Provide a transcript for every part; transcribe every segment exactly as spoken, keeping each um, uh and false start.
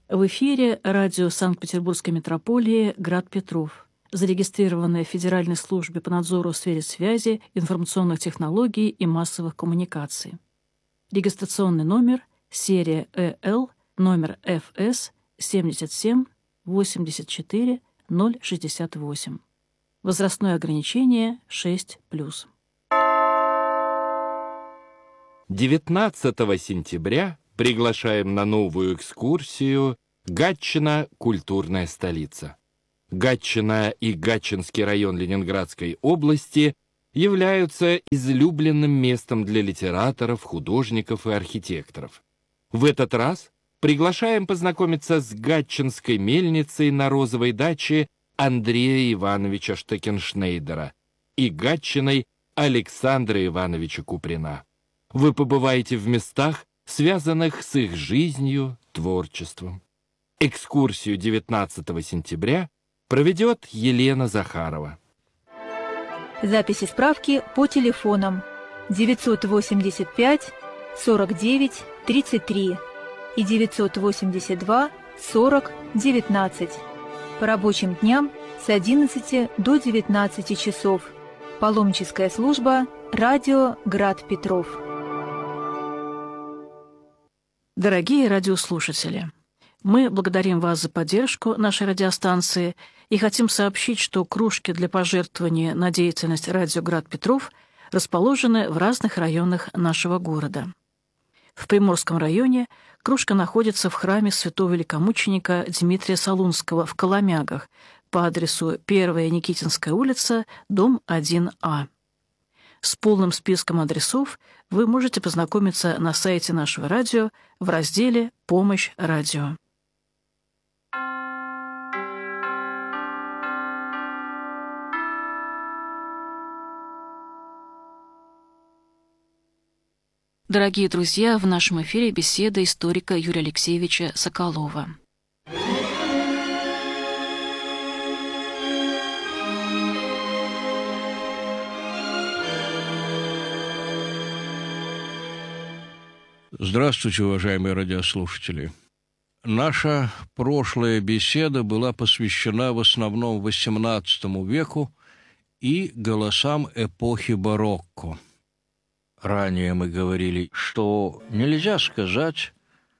В эфире радио Санкт-Петербургской метрополии «Град Петров», зарегистрированное в Федеральной службе по надзору в сфере связи, информационных технологий и массовых коммуникаций. Регистрационный номер серия Э Л, номер Ф С семьдесят семь восемьдесят четыре ноль шестьдесят восемь. Возрастное ограничение шесть плюс. девятнадцатого сентября приглашаем на новую экскурсию «Гатчина. Культурная столица». Гатчина и Гатчинский район Ленинградской области являются излюбленным местом для литераторов, художников и архитекторов. В этот раз приглашаем познакомиться с гатчинской мельницей на Розовой даче Андрея Ивановича Штекеншнейдера и гатчиной Александра Ивановича Куприна. Вы побываете в местах, связанных с их жизнью, творчеством. Экскурсию девятнадцатого сентября проведет Елена Захарова. Записи справки по телефонам девятьсот восемьдесят пять сорок девять тридцать три и девятьсот восемьдесят два сорок девятнадцать. По рабочим дням с одиннадцати до девятнадцати часов. Паломническая служба «Радио Град Петров». Дорогие радиослушатели, мы благодарим вас за поддержку нашей радиостанции и хотим сообщить, что кружки для пожертвования на деятельность радио Град Петров расположены в разных районах нашего города. В Приморском районе кружка находится в храме святого великомученика Дмитрия Солунского в Коломягах по адресу первая Никитинская улица, дом один А. С полным списком адресов вы можете познакомиться на сайте нашего радио в разделе «Помощь радио». Дорогие друзья, в нашем эфире беседа историка Юрия Алексеевича Соколова. Здравствуйте, уважаемые радиослушатели. Наша прошлая беседа была посвящена в основном восемнадцатому веку и голосам эпохи барокко. Ранее мы говорили, что нельзя сказать,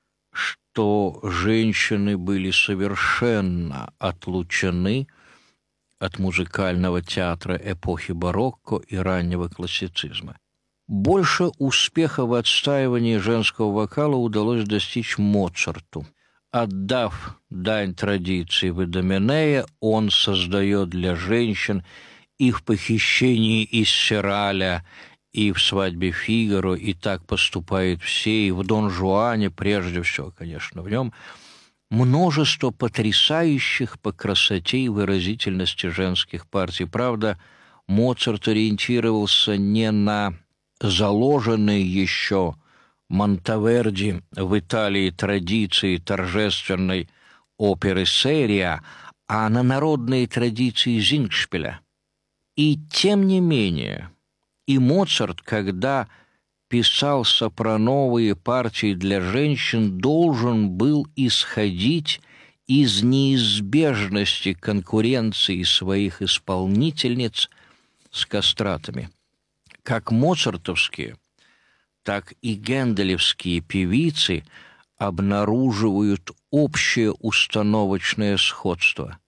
что женщины были совершенно отлучены от музыкального театра эпохи барокко и раннего классицизма. Больше успеха в отстаивании женского вокала удалось достичь Моцарту. Отдав дань традиции в «Идоминее», он создает для женщин и в «Похищении из Сираля», и в «Свадьбе Фигаро», и так поступают все, и в «Дон Жуане», прежде всего, конечно, в нем множество потрясающих по красоте и выразительности женских партий. Правда, Моцарт ориентировался не на заложенные еще Монтеверди в Италии традиции торжественной оперы «Серия», а на народные традиции Зингшпиля. И тем не менее, и Моцарт, когда писал сопрановые партии для женщин, должен был исходить из неизбежности конкуренции своих исполнительниц с кастратами. Как моцартовские, так и генделевские певицы обнаруживают общее установочное сходство.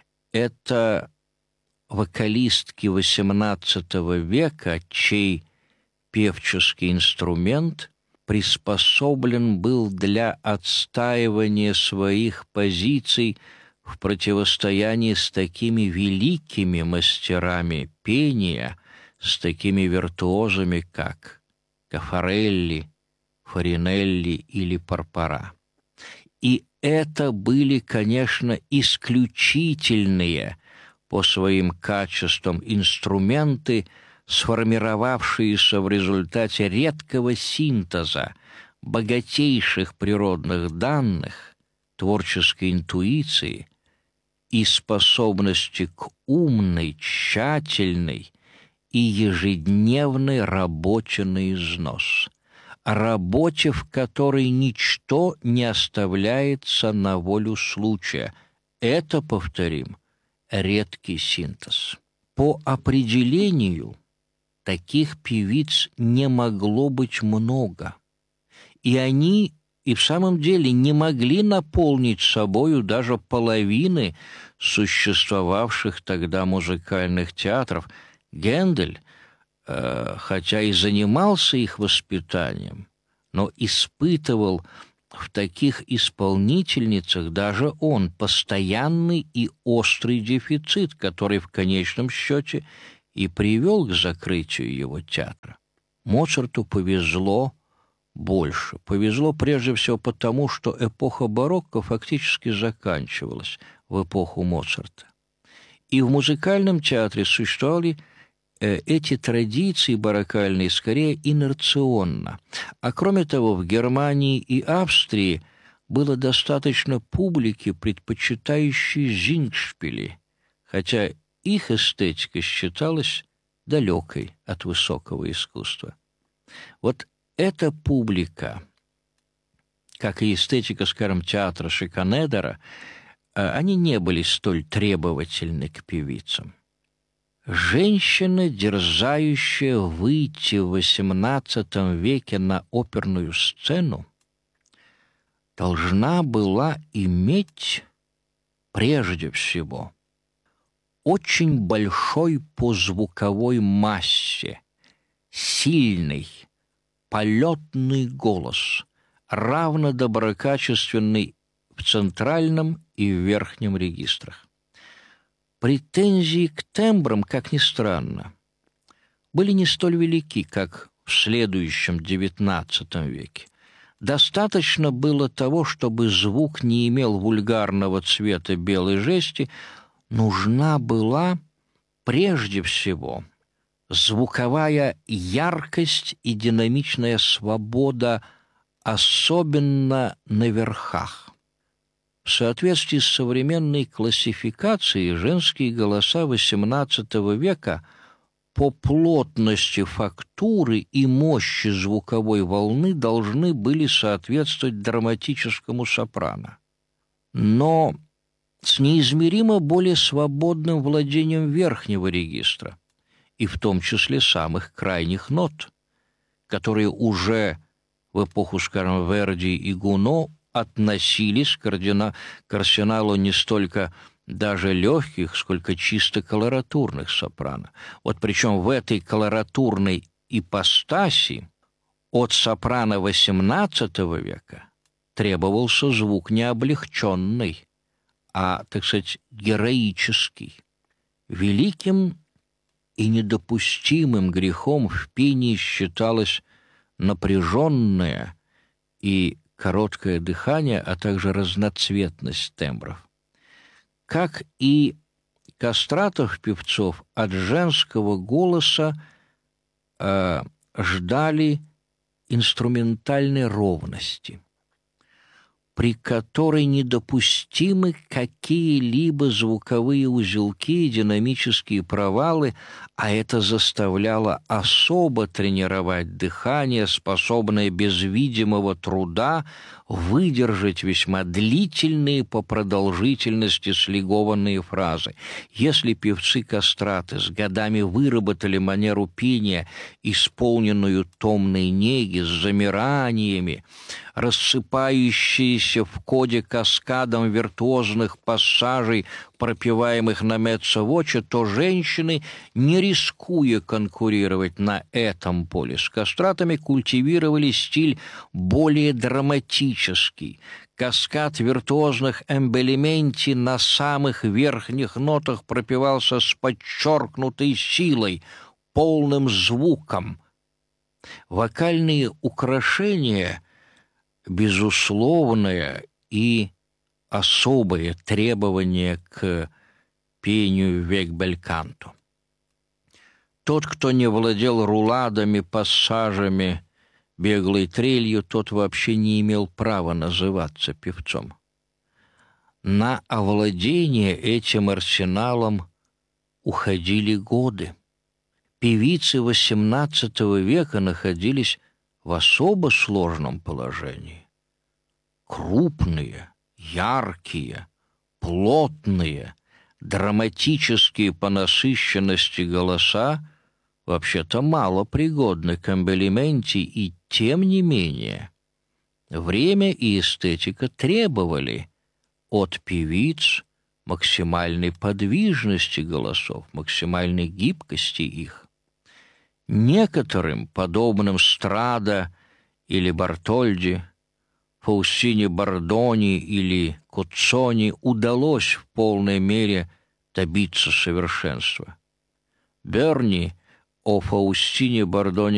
Это вокалистки восемнадцатого века, чей певческий инструмент приспособлен был для отстаивания своих позиций в противостоянии с такими великими мастерами пения, с такими виртуозами, как Кафарелли, Фаринелли или Парпара. И это были, конечно, исключительные по своим качествам инструменты, сформировавшиеся в результате редкого синтеза богатейших природных данных, творческой интуиции и способности к умной, тщательной и ежедневной работе на износ. работе, в которой ничто не оставляется на волю случая. Это, повторим, редкий синтез. По определению таких певиц не могло быть много, и они и в самом деле не могли наполнить собою даже половины существовавших тогда музыкальных театров. Гендель, э, хотя и занимался их воспитанием, но испытывал в таких исполнительницах даже он постоянный и острый дефицит, который в конечном счете и привел к закрытию его театра. Моцарту повезло больше. Повезло прежде всего потому, что эпоха барокко фактически заканчивалась в эпоху Моцарта. И в музыкальном театре существовали э, эти традиции бароккальные скорее инерционно. А кроме того, в Германии и Австрии было достаточно публики, предпочитающей зингшпили, хотя их эстетика считалась далекой от высокого искусства. Вот эта публика, как и эстетика, скажем, театра Шиканедера, они не были столь требовательны к певицам. Женщина, дерзающая выйти в восемнадцатом веке на оперную сцену, должна была иметь прежде всего очень большой по звуковой массе, сильный, полетный голос, равно доброкачественный в центральном и в верхнем регистрах. Претензии к тембрам, как ни странно, были не столь велики, как в следующем девятнадцатом веке. Достаточно было того, чтобы звук не имел вульгарного цвета белой жести, нужна была прежде всего звуковая яркость и динамичная свобода, особенно на верхах. В соответствии с современной классификацией женские голоса восемнадцатого века по плотности фактуры и мощи звуковой волны должны были соответствовать драматическому сопрано. Но с неизмеримо более свободным владением верхнего регистра, и в том числе самых крайних нот, которые уже в эпоху, скажем, Верди и Гуно относились к, ордина, к арсеналу не столько даже легких, сколько чисто колоратурных сопрано. Вот причем в этой колоратурной ипостаси от сопрано восемнадцатого века требовался звук не облегченный, а, так сказать, героический. Великим и недопустимым грехом в пении считалось напряженное и короткое дыхание, а также разноцветность тембров. Как и кастратов певцов, от женского голоса э, ждали инструментальной ровности, при которой недопустимы какие-либо звуковые узелки и динамические провалы, а это заставляло особо тренировать дыхание, способное без видимого труда выдержать весьма длительные по продолжительности слигованные фразы. Если певцы-кастраты с годами выработали манеру пения, исполненную томной неги, с замираниями, рассыпающиеся в коде каскадом виртуозных пассажей, пропеваемых на меццо-воче, то женщины, не рискуя конкурировать на этом поле с кастратами, культивировали стиль более драматический. Каскад виртуозных эмбелименти на самых верхних нотах пропевался с подчеркнутой силой, полным звуком. Вокальные украшения — безусловное и особые требования к пению век бельканто. Тот, кто не владел руладами, пассажами, беглой трелью, тот вообще не имел права называться певцом. На овладение этим арсеналом уходили годы. Певицы восемнадцатого века находились в особо сложном положении. Крупные, яркие, плотные, драматические по насыщенности голоса вообще-то мало пригодны к эмбелименте, и тем не менее время и эстетика требовали от певиц максимальной подвижности голосов, максимальной гибкости их. Некоторым, подобным Страда или Бартольди, Фаустине Бардони или Куццони, удалось в полной мере добиться совершенства. Берни о Фаустине Бардони